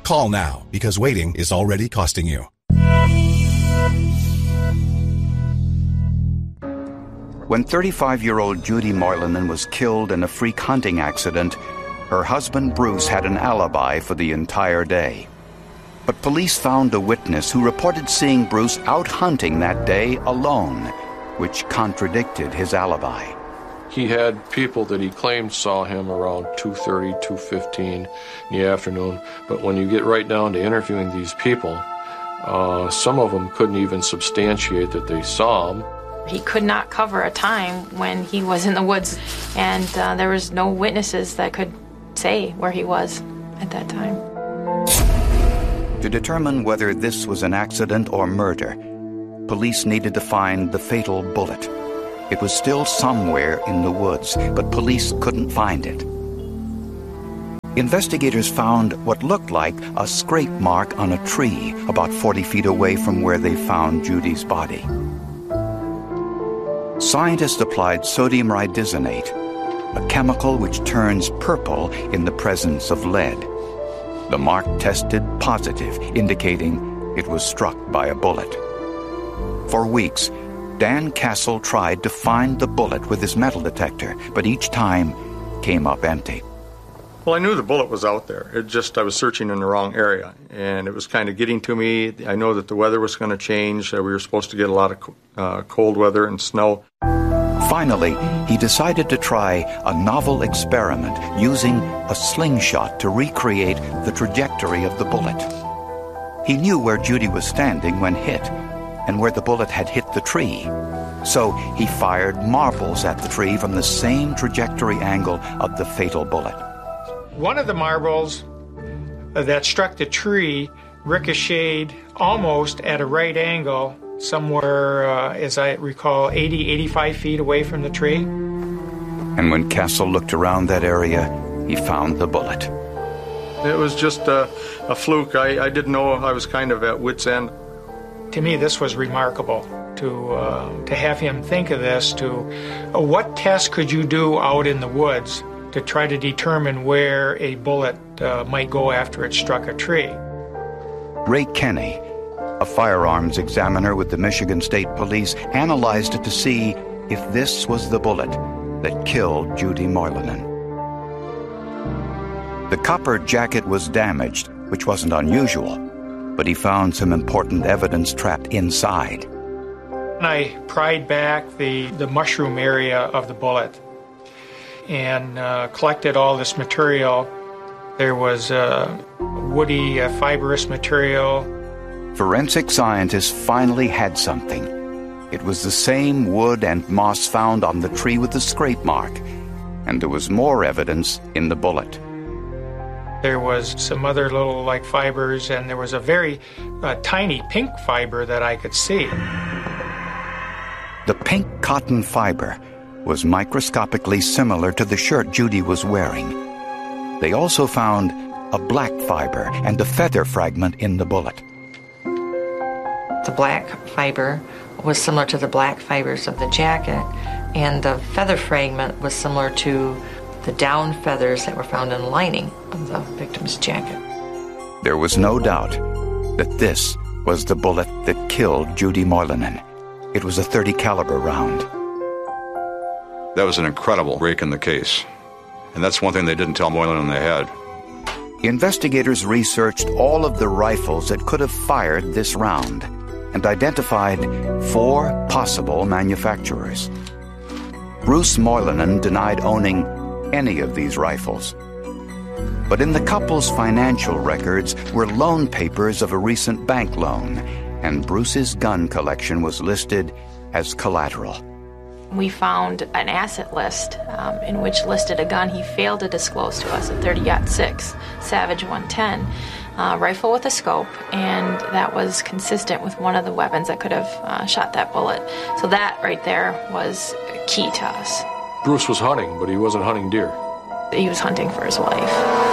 Call now, because waiting is already costing you. When 35-year-old Judy Moylanen was killed in a freak hunting accident, her husband Bruce had an alibi for the entire day. But police found a witness who reported seeing Bruce out hunting that day alone, which contradicted his alibi. He had people that he claimed saw him around 2:30, 2:15 in the afternoon. But when you get right down to interviewing these people, some of them couldn't even substantiate that they saw him. He could not cover a time when he was in the woods, and there was no witnesses that could say where he was at that time. To determine whether this was an accident or murder, police needed to find the fatal bullet. It was still somewhere in the woods, but police couldn't find it. Investigators found what looked like a scrape mark on a tree about 40 feet away from where they found Judy's body. Scientists applied sodium rhydisonate, a chemical which turns purple in the presence of lead. The mark tested positive, indicating it was struck by a bullet. For weeks, Dan Castle tried to find the bullet with his metal detector, but each time came up empty. Well, I knew the bullet was out there. I was searching in the wrong area, and it was kind of getting to me. I know that the weather was going to change. We were supposed to get a lot of cold weather and snow. Finally, he decided to try a novel experiment using a slingshot to recreate the trajectory of the bullet. He knew where Judy was standing when hit, and where the bullet had hit the tree. So he fired marbles at the tree from the same trajectory angle of the fatal bullet. One of the marbles that struck the tree ricocheted almost at a right angle, somewhere, as I recall, 85 feet away from the tree. And when Castle looked around that area, he found the bullet. It was just a fluke. I didn't know. I was kind of at wit's end. To me, this was remarkable to have him think of this. What test could you do out in the woods to try to determine where a bullet might go after it struck a tree? Ray Kenny, a firearms examiner with the Michigan State Police, analyzed it to see if this was the bullet that killed Judy Moylanen. The copper jacket was damaged, which wasn't unusual, but he found some important evidence trapped inside. I pried back the mushroom area of the bullet and collected all this material. There was woody, fibrous material. Forensic scientists finally had something. It was the same wood and moss found on the tree with the scrape mark, and there was more evidence in the bullet. There was some other little fibers, and there was a very tiny pink fiber that I could see. The pink cotton fiber was microscopically similar to the shirt Judy was wearing. They also found a black fiber and a feather fragment in the bullet. The black fiber was similar to the black fibers of the jacket, and the feather fragment was similar to the down feathers that were found in the lining of the victim's jacket. There was no doubt that this was the bullet that killed Judy Moylanen. It was a .30 caliber round. That was an incredible break in the case. And that's one thing they didn't tell Moylanen they had. Investigators researched all of the rifles that could have fired this round and identified 4 possible manufacturers. Bruce Moylanen denied owning any of these rifles. But in the couple's financial records were loan papers of a recent bank loan, and Bruce's gun collection was listed as collateral. We found an asset list in which listed a gun he failed to disclose to us, a .30-06 Savage 110 rifle with a scope, and that was consistent with one of the weapons that could have shot that bullet. So that right there was key to us. Bruce was hunting, but he wasn't hunting deer. He was hunting for his life.